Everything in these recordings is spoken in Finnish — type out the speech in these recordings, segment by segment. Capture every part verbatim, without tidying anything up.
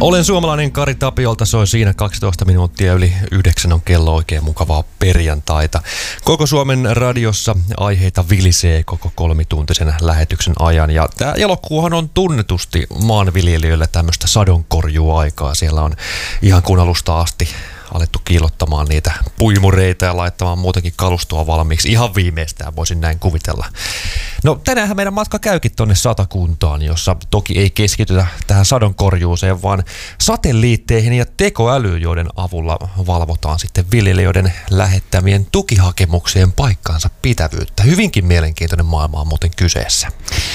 Olen suomalainen, Kari Tapiolta soi siinä kaksitoista minuuttia yli yhdeksän on kello, oikein mukavaa perjantaita. Koko Suomen radiossa aiheita vilisee koko kolmituntisen lähetyksen ajan. Ja tämä elokuuhan on tunnetusti maanviljelijöille tämmöistä sadonkorjuaikaa. Siellä on ihan kun alusta asti alettu kiillottamaan niitä puimureita ja laittamaan muutenkin kalustoa valmiiksi. Ihan viimeistään voisin näin kuvitella. No tänäänhän meidän matka käykin tuonne Satakuntaan, jossa toki ei keskitytä tähän sadonkorjuuseen, vaan satelliitteihin ja tekoälyyn, joiden avulla valvotaan sitten viljelijöiden lähettämien tukihakemuksien paikkaansa pitävyyttä. Hyvinkin mielenkiintoinen maailma on muuten kyseessä.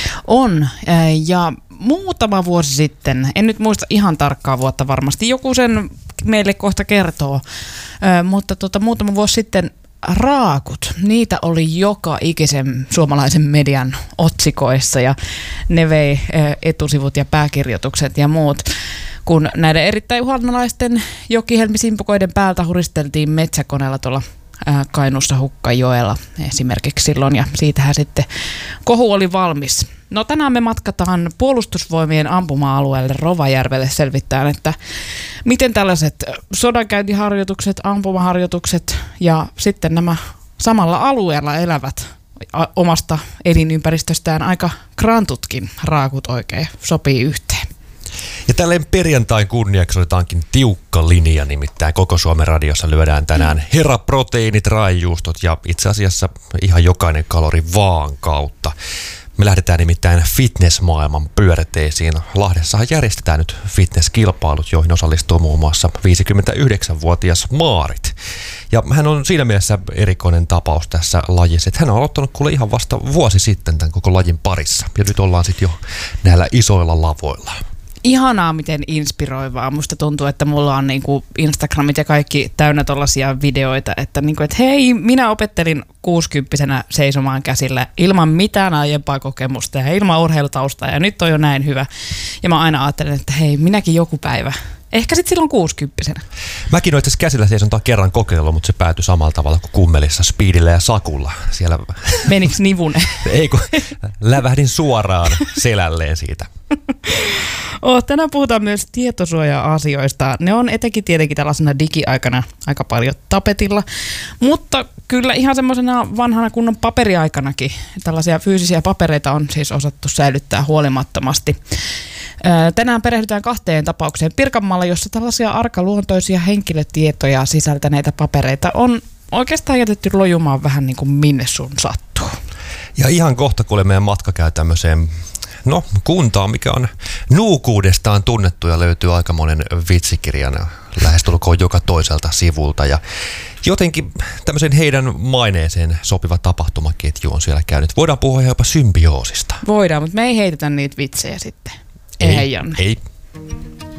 On, ja muutama vuosi sitten, en nyt muista ihan tarkkaa vuotta varmasti, joku sen meille kohta kertoo, mutta tota, muutama vuosi sitten raakut, niitä oli joka ikisen suomalaisen median otsikoissa ja ne vei etusivut ja pääkirjoitukset ja muut. Kun näiden erittäin uhanalaisten jokihelmisimpukoiden päältä huristeltiin metsäkoneella tuolla Kainuussa Hukkajoella esimerkiksi silloin, ja siitähän sitten kohu oli valmis. No tänään me matkataan Puolustusvoimien ampuma-alueelle Rovajärvelle selvittämään, että miten tällaiset sodankäyntiharjoitukset, ampumaharjoitukset ja sitten nämä samalla alueella elävät omasta elinympäristöstään aika krantutkin raakut oikein sopii yhteen. Ja tälleen perjantain kunniaksi otetaankin tiukka linja, nimittäin koko Suomen radiossa lyödään tänään heraproteiinit, raajuustot ja itse asiassa ihan jokainen kalori vaan kautta. Me lähdetään nimittäin fitnessmaailman pyörteisiin. Lahdessahan järjestetään nyt fitnesskilpailut, joihin osallistuu muun muassa viisikymmentäyhdeksänvuotias Maarit. Ja hän on siinä mielessä erikoinen tapaus tässä lajissa, että hän on aloittanut kuule ihan vasta vuosi sitten tämän koko lajin parissa. Ja nyt ollaan sitten jo näillä isoilla lavoilla. Ihanaa, miten inspiroivaa. Musta tuntuu, että mulla on niinku Instagramit ja kaikki täynnä tollaisia videoita, että, niinku, että hei, minä opettelin kuusikymppisenä seisomaan käsillä ilman mitään aiempaa kokemusta ja ilman urheilutaustaa ja nyt on jo näin hyvä. Ja mä aina ajattelen, että hei, minäkin joku päivä. Ehkä sitten silloin kuusikymppisenä. Mäkin olen käsillä seisontaa kerran kokeillut, mutta se päätyi samalla tavalla kuin kummelissa, Speedillä ja Sakulla. Siellä... Meniks nivune? Ei kun lävähdin suoraan selälleen siitä. Oh, tänään puhutaan myös tietosuoja-asioista. Ne on etenkin tietenkin tällaisena digiaikana aika paljon tapetilla, mutta kyllä ihan semmoisena vanhana kunnon paperiaikanakin tällaisia fyysisiä papereita on siis osattu säilyttää huolimattomasti. Tänään perehdytään kahteen tapaukseen Pirkanmaalla, jossa tällaisia arkaluontoisia henkilötietoja sisältäneitä papereita on oikeastaan jätetty lojumaan vähän niin kuin minne sun sattuu. Ja ihan kohta kuule meidän matka käy tämmöiseen no, kuntaan, mikä on nuukuudestaan tunnettu ja löytyy aikamoinen vitsikirjan lähestulkoon joka toiselta sivulta. Ja jotenkin tämmöisen heidän maineeseen sopiva tapahtumaketju on siellä käynyt. Voidaan puhua jopa symbioosista. Voidaan, mutta me ei heitetä niitä vitsejä sitten. Ei, ei Janne. Ei.